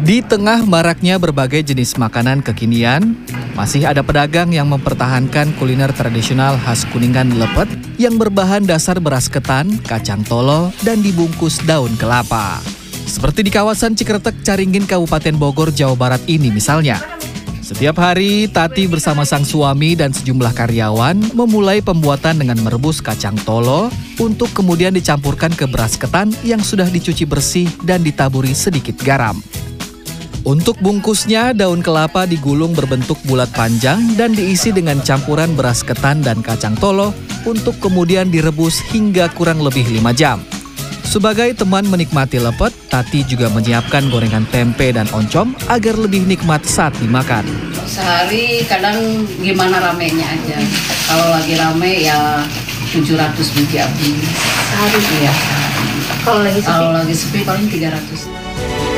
Di tengah maraknya berbagai jenis makanan kekinian, masih ada pedagang yang mempertahankan kuliner tradisional khas Kuningan lepet yang berbahan dasar beras ketan, kacang tolo, dan dibungkus daun kelapa. Seperti di kawasan Cikretek, Caringin, Kabupaten Bogor, Jawa Barat ini misalnya. Setiap hari, Tati bersama sang suami dan sejumlah karyawan memulai pembuatan dengan merebus kacang tolo untuk kemudian dicampurkan ke beras ketan yang sudah dicuci bersih dan ditaburi sedikit garam. Untuk bungkusnya, daun kelapa digulung berbentuk bulat panjang dan diisi dengan campuran beras ketan dan kacang tolo untuk kemudian direbus hingga kurang lebih 5 jam. Sebagai teman menikmati lepet, Tati juga menyiapkan gorengan tempe dan oncom agar lebih nikmat saat dimakan. Sehari kadang gimana ramenya aja. Kalau lagi rame ya 700 biji habis. Sehari ya. Kalau lagi sepi paling 300.